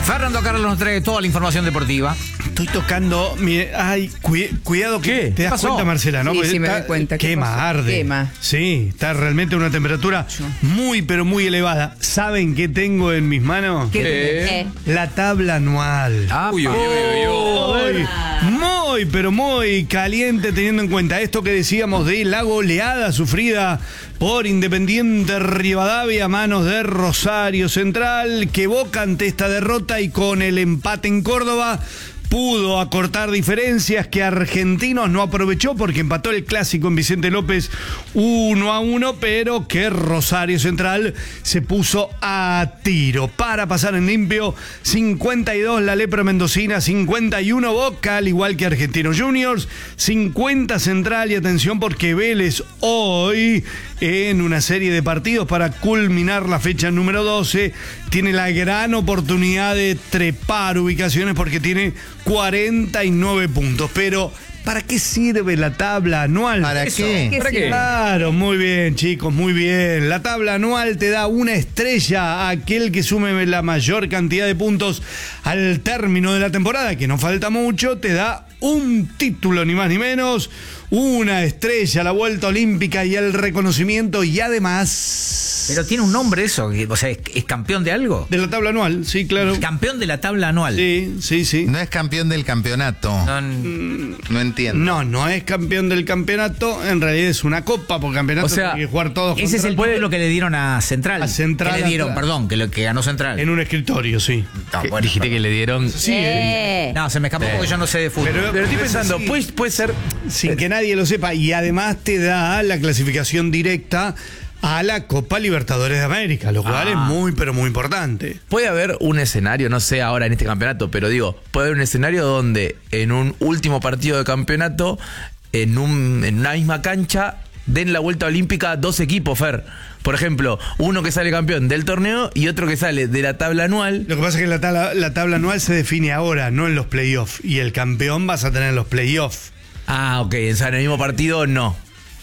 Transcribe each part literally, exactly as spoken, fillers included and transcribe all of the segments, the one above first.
Fernando Carlos nos trae toda la información deportiva. Estoy tocando, mire, ay, cu- cuidado que ¿Qué? te das pasó? cuenta, Marcela, ¿no? Sí, Porque sí, me está- doy cuenta. ¿Qué Quema, pasó? arde. Quema. Sí, está realmente una temperatura muy, pero muy elevada. ¿Saben qué tengo en mis manos? ¿Qué Eh. La tabla anual. Ah, Uy, uy, uy, uy, uy. Muy, muy, pero muy caliente teniendo en cuenta esto que decíamos de la goleada sufrida por Independiente Rivadavia a manos de Rosario Central, que Boca ante esta derrota y con el empate en Córdoba pudo acortar diferencias que Argentinos no aprovechó porque empató el clásico en Vicente López uno a uno, pero que Rosario Central se puso a tiro. Para pasar en limpio, cincuenta y dos la Lepra Mendocina, cincuenta y uno Boca, al igual que Argentinos Juniors, cincuenta Central, y atención porque Vélez hoy, en una serie de partidos para culminar la fecha número doce, tiene la gran oportunidad de trepar ubicaciones porque tiene cuarenta y nueve puntos. Pero, ¿para qué sirve la tabla anual? ¿Para Eso. qué? ¿Para qué? Claro, muy bien, chicos, muy bien. La tabla anual te da una estrella a aquel que sume la mayor cantidad de puntos al término de la temporada, que no falta mucho, te da un título, ni más ni menos, una estrella, la vuelta olímpica y el reconocimiento, y además... Pero tiene un nombre eso, que- o sea, ¿es, es campeón de algo? De la tabla anual, sí, claro. Campeón de la tabla anual. Sí, sí, sí. No es campeón del campeonato. No, n- No entiendo. No, no es campeón del campeonato, en realidad es una copa, por campeonato O sea, tiene que jugar todos ese es el contra- título que le dieron a Central. A Central, Que le dieron, atrás. perdón, que lo que ganó Central. en un escritorio, sí. No, Que bueno, dijiste perdón. que le dieron. Sí, Eh. No, se me escapó porque yo no sé de fútbol. Pero- Pero estoy es pensando, así. puede, puede ser. sin que nadie lo sepa, y además te da la clasificación directa a la Copa Libertadores de América, lo cual Ah. es muy, pero muy importante. Puede haber un escenario, no sé ahora en este campeonato, pero digo, puede haber un escenario donde en un último partido de campeonato, en, un, en una misma cancha, den la vuelta olímpica dos equipos, Fer. Por ejemplo, uno que sale campeón del torneo y otro que sale de la tabla anual. Lo que pasa es que la tabla, la tabla anual se define ahora, no en los playoffs, y el campeón vas a tener en los playoffs. Ah, ok, o sea, en el mismo partido no.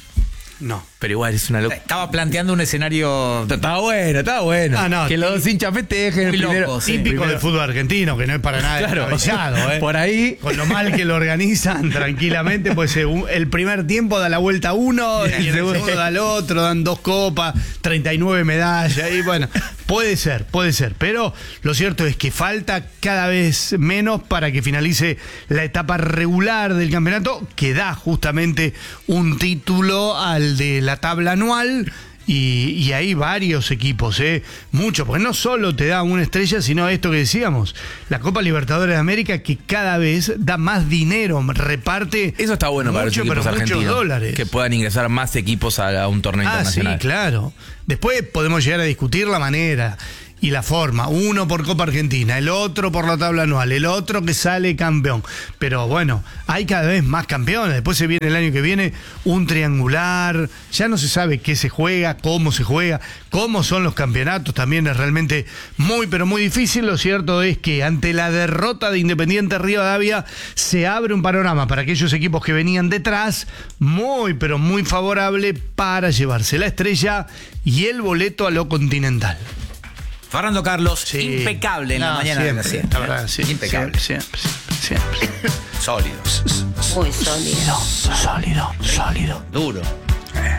No. Pero igual es una locura. Estaba planteando un escenario. Estaba bueno, estaba bueno. Ah, no, que los dos hinchas festejen muy primero. loco, sí. Típico primero- del fútbol argentino, que no es para nada Claro. descabellado, ¿eh? Por ahí. Con lo mal que lo organizan tranquilamente, pues eh, un- el primer tiempo da la vuelta a uno, y el segundo da al otro, dan dos copas, treinta y nueve medallas, y bueno, puede ser, puede ser, pero lo cierto es que falta cada vez menos para que finalice la etapa regular del campeonato, que da justamente un título al de la tabla anual. Y, y hay varios equipos, ¿eh? Muchos, porque no solo te da una estrella, sino esto que decíamos, la Copa Libertadores de América, que cada vez da más dinero, reparte. Eso está bueno para los mucho, equipos pero muchos argentinos. dólares. Que puedan ingresar más equipos a, a un torneo Ah, sí, internacional. claro. Después podemos llegar a discutir la manera y la forma. Uno por Copa Argentina, el otro por la tabla anual, el otro que sale campeón. Pero bueno, hay cada vez más campeones. Después se viene el año que viene un triangular. Ya no se sabe qué se juega, cómo se juega, cómo son los campeonatos. También es realmente muy, pero muy difícil. Lo cierto es que ante la derrota de Independiente Rivadavia se abre un panorama para aquellos equipos que venían detrás muy, pero muy favorable para llevarse la estrella y el boleto a lo continental. Fernando Carlos, Sí. impecable en la No, mañana de la siempre, siesta. la verdad, sí, Impecable. Siempre, siempre, siempre. Sólido. Muy sólido. Sólido, sólido. Duro. Eh.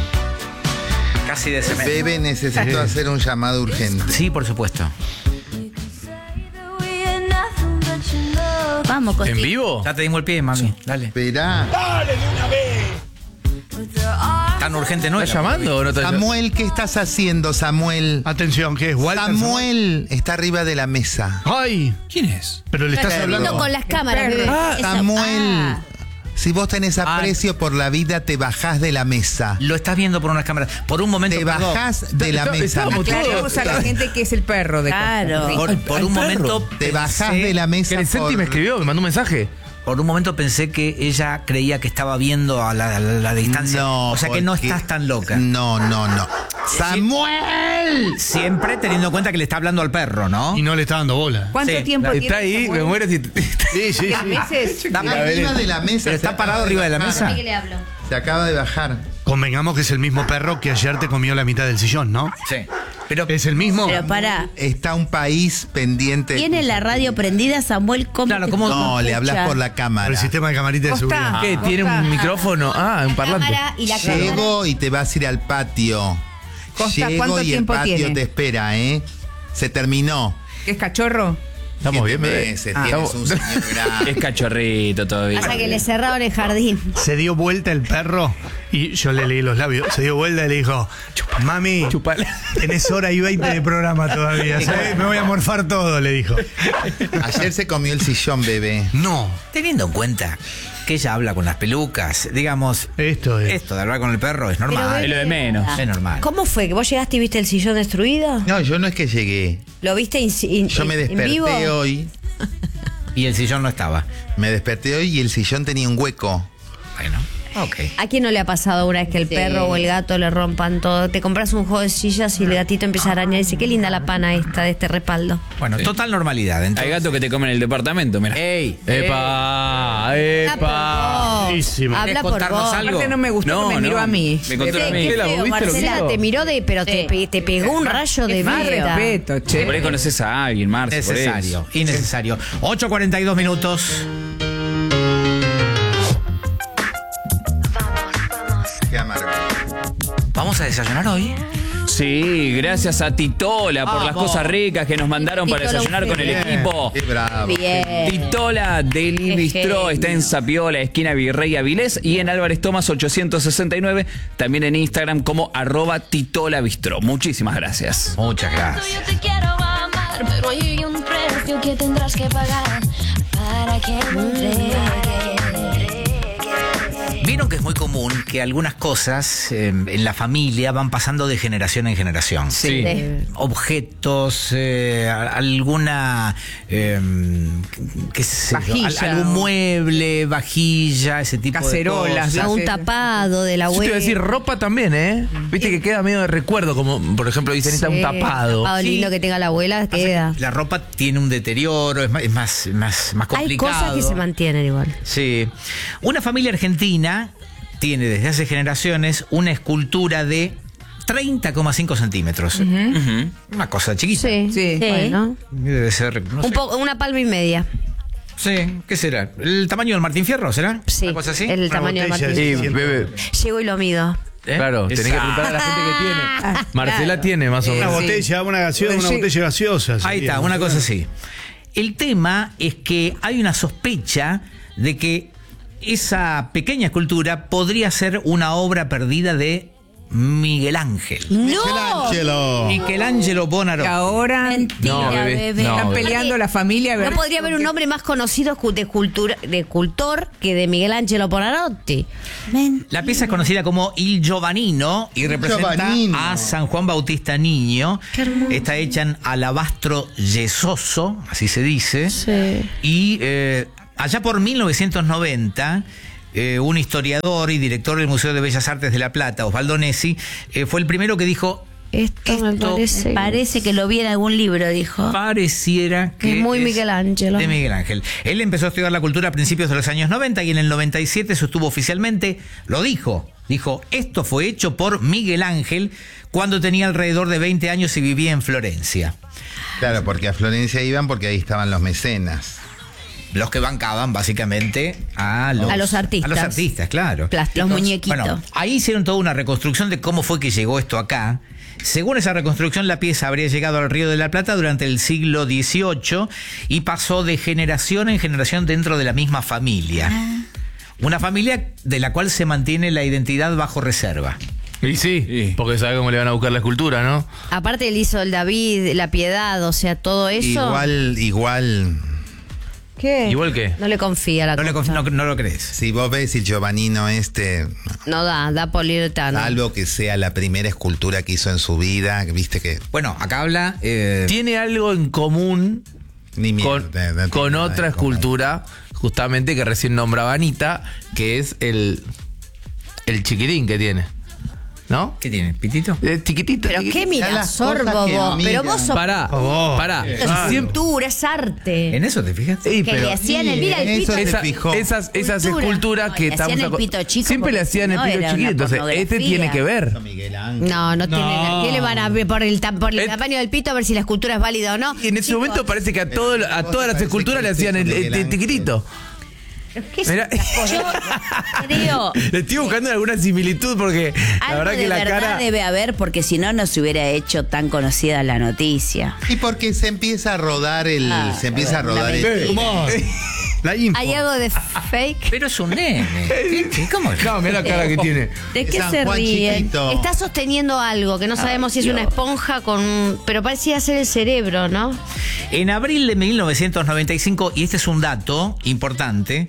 Casi de cemento. Bebe, necesito hacer un llamado urgente. Sí, por supuesto. Vamos, ¿En Costi. vivo? Ya te dimos el pie, mami. Dale. Esperá. Tan urgente no es. ¿Estás llamando o no estás llamando? Samuel, ¿qué estás haciendo, Samuel? Atención, ¿qué es? Walter Samuel está arriba de la mesa. Ay, ¿Quién es? pero le estás Perro. hablando. No, con las cámaras, bebé. Ah, Esa- Samuel. ah. Si vos tenés aprecio por la vida, te bajás de la mesa. Lo estás viendo por unas cámaras. Por un momento. Te perdón. bajás de la Está- mesa. estábamos todos- Aclaremos a la gente que es el perro de Claro. Costa. Por, por un Al momento. Te bajás pensé- de la mesa. Que Senti por- me escribió, me mandó un mensaje. Por un momento pensé que ella creía que estaba viendo a la, a la- a la distancia. No, o sea que no porque- estás tan loca. No, no, no. ¡Samuel! Siempre teniendo en cuenta que le está hablando al perro, ¿no? Y no le está dando bola. ¿Cuánto Sí, tiempo tiene? Está ahí, me Samuel? muero si... Sí, sí, ¿Diez sí. meses? Está Arriba de la mesa. Pero se está acaba parado de arriba de la bajar. mesa. ¿Qué le hablo? Se acaba de bajar. Convengamos que es el mismo perro que ayer te comió la mitad del sillón, ¿no? Sí. Pero ¿Es el mismo? Pero para. Está un país pendiente. Tiene la radio prendida, Samuel. ¿Cómo Claro, te ¿cómo- No, le hablas escucha? por la Por cámara. el sistema de camarita de Costa. seguridad. ¿Qué? ¿Tiene un micrófono? Ah, un parlante. Cámara y la cámara. Llego y te vas a ir al patio. Costa, Llego ¿cuánto y el tiempo patio tiene? te espera, ¿eh? Se terminó. ¿Qué es cachorro? Estamos bien, bebé. Meses, Ah. tienes Estamos- un señor grande. Es cachorrito todavía. Hasta que le cerraron el jardín. Se dio vuelta el perro y yo le leí los labios. Se dio vuelta y le dijo, mami, Chupala. tenés hora y veinte de programa todavía, ¿sabes? Me voy a morfar todo, le dijo. Ayer se comió el sillón, bebé. No, teniendo en cuenta que ella habla con las pelucas, digamos, esto es... esto de hablar con el perro es Pero, normal. bebé, lo de menos. Es normal. ¿Cómo fue? ¿Que vos llegaste y viste el sillón destruido? No, yo no es que llegué. ¿Lo viste in- in- Yo me en desperté vivo? hoy. Y el sillón no estaba. Me desperté hoy y el sillón tenía un hueco. Bueno, ok. ¿A quién no le ha pasado una vez que el Sí. perro o el gato le rompan todo? Te compras un juego de sillas y el gatito empieza a arañar y dice, qué linda la pana esta de este respaldo. Bueno, total normalidad. Hay Entonces, gatos que te comen el departamento, mira. ¡Ey! ¡Epa! Habla ¡Epa! por vos. Buenísimo. Habla ¿Querés por contarnos vos. algo? Aparte no me gustó No, que me miró no, a mí. me contó Qué a mí. feo, ¿Vos viste lo que Marcela, hizo? te miró de, pero te, pe- te pegó un rayo de Más vida. respeto, che. Por ahí conoces a alguien, Marce. por Necesario, eso. innecesario. ocho cuarenta y dos minutos. Qué amargo. ¿Vamos a desayunar hoy? Sí, gracias a Titola por las Vamos. cosas ricas que nos mandaron para Titola, desayunar con el bien. equipo. Qué bravo. Bien. Titola del Qué Bistró está en genio. Sapiola, esquina Virrey Avilés, y en Álvarez Tomás ochocientos sesenta y nueve, también en Instagram como arroba Titola Bistró. Muchísimas gracias. Muchas gracias. Yo te quiero amar, pero hay un precio que tendrás que pagar para que me entregues. Vieron que es muy común que algunas cosas eh, en la familia van pasando de generación en generación. Sí. Sí. Objetos, eh, a- alguna, eh, qué sé yo, Vajilla. al- algún mueble, vajilla, ese tipo Cacerolas, de A cosas. un tapado de la Yo te abuela. iba a decir ropa también, ¿eh? Viste que queda medio de recuerdo, como por ejemplo dicen, está un tapado. tapado lindo que tenga la abuela, queda. La ropa tiene un deterioro, es más, es más, más, más Hay complicado. cosas que se mantienen igual. Sí. Una familia argentina tiene desde hace generaciones una escultura de treinta coma cinco centímetros. Una cosa chiquita. Sí, Sí. Bueno. Debe ser. No sé. Un poco, una palma y media. Sí, ¿qué será? ¿El tamaño del Martín Fierro será? Sí. ¿Una cosa así? El Una tamaño de botella Martín. de Sí, ciento- bebé. Llego y lo mido. ¿Eh? Claro, tenés que Esa. preguntar a la gente que tiene. Marcela claro. tiene más o Una menos. botella, una gaseosa, una Sí. botella gaseosa. Ahí sería. está, una cosa así. El tema es que hay una sospecha de que esa pequeña escultura podría ser una obra perdida de Miguel Ángel. ¡No! Michelangelo. Michelangelo Y Bonarotti. ahora Mentira, No, bebé, bebé. no, están bebé. peleando la familia. a ver No podría haber con un qué- nombre más conocido ju- de, cultura, de cultor que de Miguel Ángelo Bonarotti. La pieza es conocida como Il Giovannino y representa Giovannino. a San Juan Bautista Niño. Está hecha en alabastro yesoso, así se dice. Sí. Y eh, allá por mil novecientos noventa, eh, un historiador y director del Museo de Bellas Artes de La Plata, Osvaldo Nessi, eh, fue el primero que dijo, Esto, me Esto- parece. Parece que lo vi en algún libro, dijo. pareciera que Es muy Miguel Ángelo. de Miguel Ángel. Él empezó a estudiar la cultura a principios de los años noventa y en el noventa y siete sostuvo oficialmente, lo dijo, dijo, esto fue hecho por Miguel Ángel cuando tenía alrededor de veinte años y vivía en Florencia. Claro, porque a Florencia iban porque ahí estaban los mecenas. Los que bancaban básicamente a los, A los artistas. A los artistas, claro. Plásticos. Los muñequitos. Bueno, ahí hicieron toda una reconstrucción de cómo fue que llegó esto acá. Según esa reconstrucción, la pieza habría llegado al Río de la Plata durante el siglo dieciocho y pasó de generación en generación dentro de la misma familia. Una familia de la cual se mantiene la identidad bajo reserva. Y sí, Sí. porque sabe cómo le van a buscar la escultura, ¿no? Aparte él hizo el David, la Piedad, o sea, todo eso. Igual, igual, ¿Qué? ¿Igual qué? No le confía a la No, le cosa. conf- no, no lo crees. si vos ves el Giovannino este, No da, da poliuretano. salvo que sea la primera escultura que hizo en su vida, viste que Bueno, acá habla... eh, Tiene algo en común ni con, mierda, no tiene con nada otra en común. escultura, justamente que recién nombraba Anita, que es el, el chiquirín que tiene. ¿No? ¿Qué tiene? ¿Pitito? Eh, chiquitito. Pero chiquitito. qué mira, las sorbo cosas que vos. Pero miran. vos sos Pará, favor. pará. es Siempre- pintura, es arte. ¿En eso te fijas? Ey, Que pero- le hacían el, Sí, mira el eso pito. se Esa- fijó. esas, esas Cultura. esculturas No, que le estamos hacían el aco- pito chico siempre le porque hacían el si no pito era chiquito. una Entonces, este pornografía. tiene que ver. Miguel Ángel. No, no, tiene nada. ¿Qué le van a ver por el, tam- por el Et- tamaño del pito a ver si la escultura es válida o no? Y en ese Chicos, momento parece que a, todo, a todas las parece esculturas que le es hacían el, eso, el- Miguel el chiquitito. ¿Qué es Mira, Yo creo le estoy buscando alguna similitud porque la algo verdad de que la verdad cara. debe haber porque si no no se hubiera hecho tan conocida la noticia. Y porque se empieza a rodar el. Ah, se empieza a una rodar el. mentira. ¿Cómo? La info. ¿Hay algo de fake? Pero es un nene. ¿Qué- qué- ¿Cómo es? No, mira la cara que tiene. ¿De qué San se Juan ríen? chiquito. Está sosteniendo algo que no sabemos si es una esponja con un- pero parecía ser el cerebro, ¿no? En abril de mil novecientos noventa y cinco, y este es un dato importante,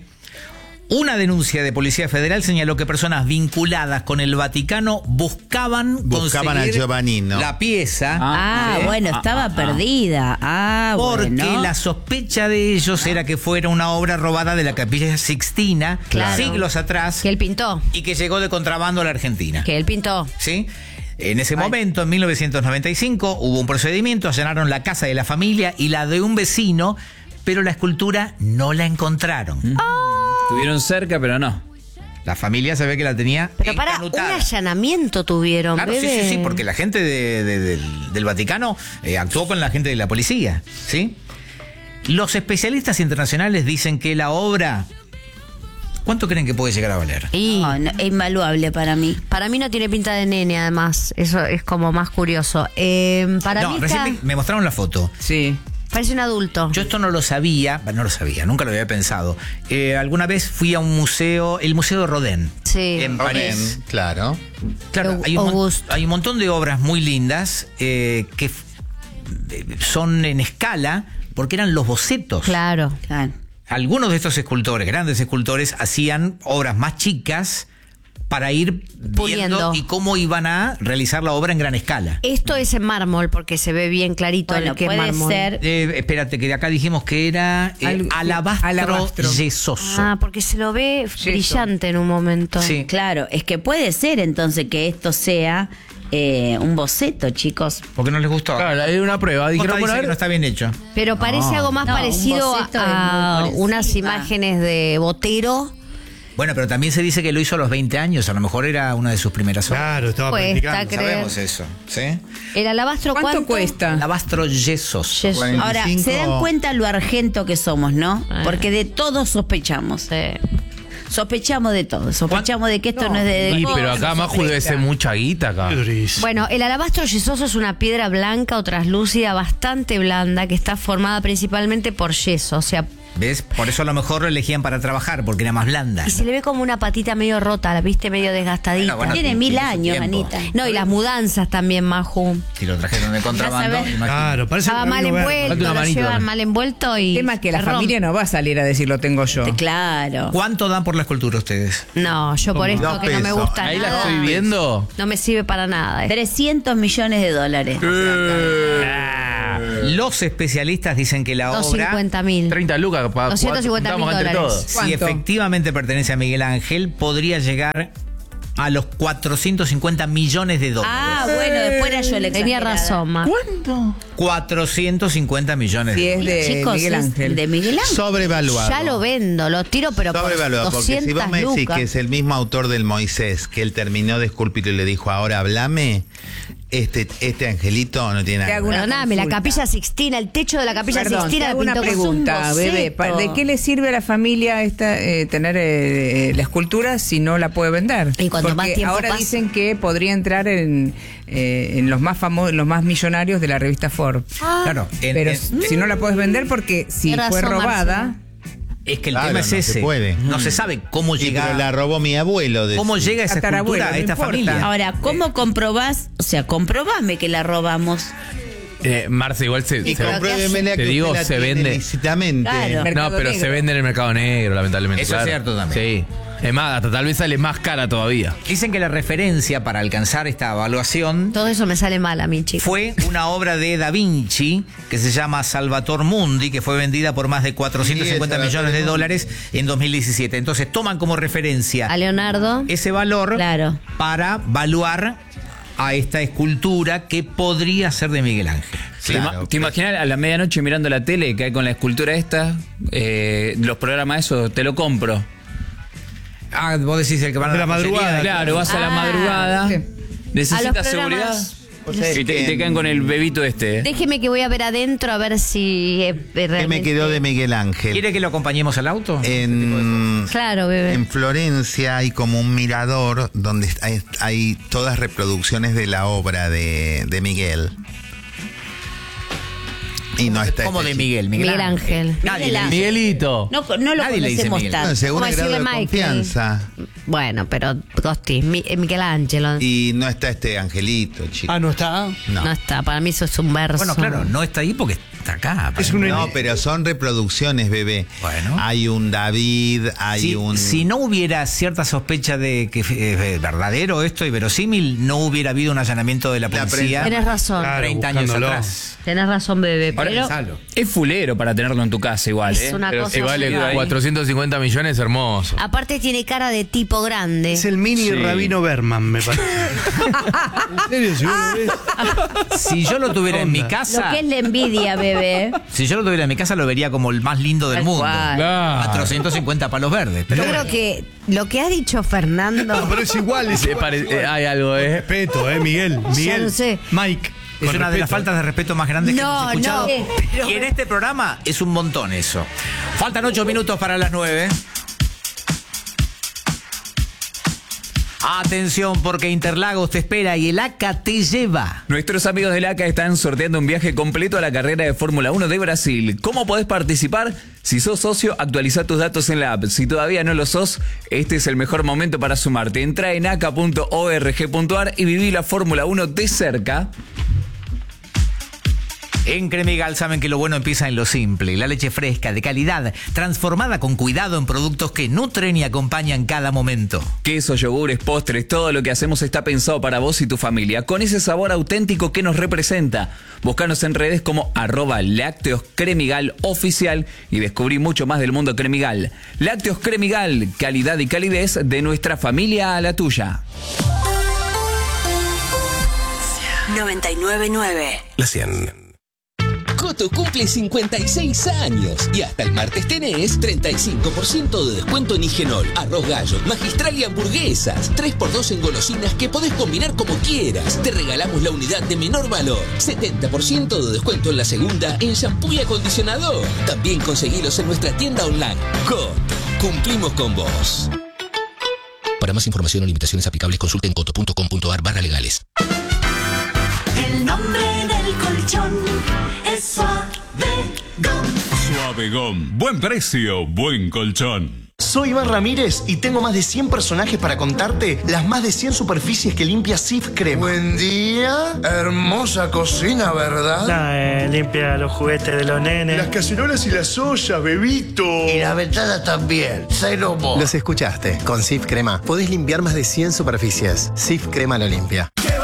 una denuncia de Policía Federal señaló que personas vinculadas con el Vaticano buscaban Buscaban conseguir a Giovannino. la pieza Ah, ¿sí? bueno, estaba perdida. Ah, porque bueno. la sospecha de ellos era que fuera una obra robada de la Capilla Sixtina Claro. siglos atrás Que él pintó. y que llegó de contrabando a la Argentina. Que él pintó. ¿Sí? En ese momento, en mil novecientos noventa y cinco, hubo un procedimiento, allanaron la casa de la familia y la de un vecino, pero la escultura no la encontraron. Estuvieron cerca, pero no. La familia se ve que la tenía Pero para un encanutada. allanamiento tuvieron, Claro, sí, bebé. sí, sí, porque la gente de- de- del, del Vaticano eh, actuó con la gente de la policía, ¿sí? Los especialistas internacionales dicen que la obra, ¿cuánto creen que puede llegar a valer? Y No, no, es invaluable para mí. para mí no tiene pinta de nene, además. Eso es como más curioso. Eh, para no, mí recién está- me, me mostraron la foto. Sí. parece un adulto. Yo esto no lo sabía, no lo sabía, nunca lo había pensado. Eh, alguna vez fui a un museo, el Museo de Rodin, Sí. en París. Claro. Claro, hay un, mon- Auguste. hay un montón de obras muy lindas eh, que f- eh, son en escala porque eran los bocetos. Claro. Claro. Algunos de estos escultores, grandes escultores, hacían obras más chicas para ir Puliendo. viendo y cómo iban a realizar la obra en gran escala. Esto es en mármol porque se ve bien clarito Bueno, el que es puede mármol. ser. Eh, espérate, que de acá dijimos que era eh, Algo- alabastro, alabastro. yesoso. Ah, porque se lo ve brillante en un momento. Sí. Claro, es que puede ser entonces que esto sea eh, un boceto, chicos. ¿Por qué no les gustó? Claro, hay una prueba. Costa Dijeron, dice bueno, a que ver, no está bien hecho. Pero parece algo más No, un parecido boceto a, es a muy por unas encima. imágenes de Botero. Bueno, pero también se dice que lo hizo a los veinte años. A lo mejor era una de sus primeras obras. Claro, estaba Cuesta practicando. creer. Sabemos eso, ¿sí? El alabastro, ¿Cuánto, ¿cuánto, cuesta? Alabastro yesos. Yes. Cuarenta. Ahora, se veinticinco. dan cuenta lo argento que somos, ¿no? Ah. Porque de todo sospechamos. Sí. Sospechamos de todo. Sospechamos de que esto no, es de... Sí, de- pero acá Maju debe ser mucha guita acá. Qué durísimo. Bueno, el alabastro yesoso es una piedra blanca o traslúcida bastante blanda que está formada principalmente por yeso, o sea, ¿Ves? Por eso a lo mejor lo elegían para trabajar, porque era más blanda. y se le ve como una patita medio rota, la viste medio desgastadita. Bueno, bueno, Tiene tiene mil su años, tiempo. Anita. No, y las mudanzas también, Maju. Si lo trajeron de contrabando, Ya sabes. imagínate. Claro, parece Estaba que mal no veo. envuelto, Falta una lo manito llevan también. mal envuelto y... El tema es que la se rompe. familia no va a salir a decir lo tengo yo. Claro. ¿Cuánto dan por la escultura ustedes? No, yo por esto Dos que no me pesos. gusta Ahí la nada, estoy viendo. no me sirve para nada. eh. trescientos millones de dólares. Los especialistas dicen que la obra, doscientos cincuenta mil. treinta lucas para doscientos cincuenta mil entre dólares. todos. si ¿Cuánto? efectivamente pertenece a Miguel Ángel, podría llegar a los cuatrocientos cincuenta millones de dólares. Ah, bueno, después era yo la Tenía exagerada. razón, Ma. cuatrocientos cincuenta millones Si de es dólares. de Chicos, Miguel es Ángel. de Miguel Ángel. Sobrevaluado. Ya lo vendo, lo tiro, pero por Sobrevaluado, porque si doscientas vos me decís lucas. que es el mismo autor del Moisés, que él terminó de esculpir y le dijo, ahora hablame, este, este angelito no tiene Te nada. hago una Perdóname, la consulta. capilla Sixtina, el techo de la capilla Perdón, te Sixtina hago la una pintó con pregunta, un bebé. boceto. Pa- ¿De qué le sirve a la familia esta eh, tener eh, la escultura si no la puede vender? Y cuanto Porque más tiempo ahora pasa- dicen que podría entrar en, eh, en los más famosos, los más millonarios de la revista Forbes. Claro, en- Pero en- si no la puedes vender porque si Tienes fue razón, robada, Marcelo. es que el Claro, tema es no ese. se puede. No se sabe cómo Sí, llega, pero la robó mi abuelo. de- cómo llega esa Tatarabuelo, escultura a no esta importa. familia. Ahora, ¿cómo comprobás? O sea, comprobame que la robamos. Eh, Marce, igual se, Y se- compruébemela te que digo, usted la se tiene vende. lícitamente. Claro. No, Mercado pero negro. se vende en el mercado negro, lamentablemente. Eso es claro. cierto también. Sí. Es más, hasta tal vez sale más cara todavía. Dicen que la referencia para alcanzar esta evaluación Todo eso me sale mal a mí, chicos. fue una obra de Da Vinci que se llama Salvator Mundi, que fue vendida por más de cuatrocientos cincuenta Sí, es millones de Salvator dólares en dos mil diecisiete. Entonces toman como referencia A Leonardo. ese valor Claro. para valuar a esta escultura que podría ser de Miguel Ángel. ¿Te, ima- ¿Te imaginas a la medianoche mirando la tele que hay con la escultura esta? Eh, los programas esos, te lo compro. Ah, vos decís el que van a De la madrugada. Claro, vas a la Ah, madrugada, sí. A necesitas los seguridad programas- y te, y te caen con el bebito este. ¿eh? Déjeme que voy a ver adentro a ver si eh, ¿Qué realmente... me quedó de Miguel Ángel? ¿Quiere que lo acompañemos al auto? En, Claro, bebé. en Florencia hay como un mirador donde hay, hay todas reproducciones de la obra de, de Miguel. Y no está ¿Cómo este de chico. Miguel? Miguel, Miguel Ángel. Nadie Miguel le Ángel. dice. Miguelito. No, no lo Nadie le dice conocemos Miguel. tanto. No, según ¿Cómo el grado decirle de Michael? confianza. Bueno, pero Costi, Mi- eh, Michelangelo. Y no está este angelito, chico. Ah, ¿no está? No. No está, para mí eso es un verso. Bueno, claro, no está ahí porque está acá. Es un- No, pero son reproducciones, bebé. Bueno. Hay un David, hay Si, un... si no hubiera cierta sospecha de que eh, es verdadero esto y verosímil, no hubiera habido un allanamiento de la La policía Tenés razón. Claro, treinta años buscándolo. atrás. Tenés razón, bebé. Ahora, Pero Pensalo. Es fulero para tenerlo en tu casa igual, Es ¿eh? una Pero cosa si Y vale surreal. cuatrocientos cincuenta millones, hermoso. aparte tiene cara de tipo grande. Es el mini Sí. Rabino Berman, me parece. ¿En serio? Si vos lo ves. Si yo lo tuviera en mi Lo casa, que es la envidia, bebé. si yo lo tuviera en mi casa, lo vería como el más lindo del Tal mundo. cual. cuatrocientos cincuenta palos verdes. Pero Yo creo que lo que ha dicho Fernando. No, pero es igual. Es Se igual, pare- es igual. eh, hay algo, ¿eh? Respeto, eh, Miguel. Miguel. no sé. Mike. es con una de las respeto. faltas de respeto más grandes que No, hemos escuchado. no, pero- Y en este programa es un montón eso. Faltan ocho minutos para las nueve. Atención, porque Interlagos te espera y el A C A te lleva. Nuestros amigos del A C A están sorteando un viaje completo a la carrera de Fórmula uno de Brasil. ¿Cómo podés participar? Si sos socio, actualiza tus datos en la app. Si todavía no lo sos, este es el mejor momento para sumarte. Entra en a c a punto org punto a r y viví la Fórmula uno de cerca. En Cremigal saben que lo bueno empieza en lo simple. La leche fresca, de calidad, transformada con cuidado en productos que nutren y acompañan cada momento. Quesos, yogures, postres, todo lo que hacemos está pensado para vos y tu familia, con ese sabor auténtico que nos representa. Búscanos en redes como arroba lácteos cremigal oficial y descubrí mucho más del mundo Cremigal. Lácteos Cremigal, calidad y calidez de nuestra familia a la tuya. noventa y nueve punto nueve. La cien. Coto cumple cincuenta y seis años y hasta el martes tenés treinta y cinco por ciento de descuento en Higenol, arroz gallo, magistral y hamburguesas. tres por dos en golosinas que podés combinar como quieras. Te regalamos la unidad de menor valor. setenta por ciento de descuento en la segunda en shampoo y acondicionador. También conseguilos en nuestra tienda online. Coto, cumplimos con vos. Para más información o limitaciones aplicables consulten coto punto com punto a r barra legales. El nombre del colchón es Suavegom. Suavegom. Buen precio, buen colchón. Soy Iván Ramírez y tengo más de cien personajes para contarte las más de cien superficies que limpia Sif Crema. Buen día. Hermosa cocina, ¿verdad? No, eh, limpia los juguetes de los nenes. Las cacerolas y las ollas, bebito. Y las ventanas también. Say no more. Los escuchaste. Con Sif Crema podés limpiar más de cien superficies. Sif Crema lo limpia. ¡Qué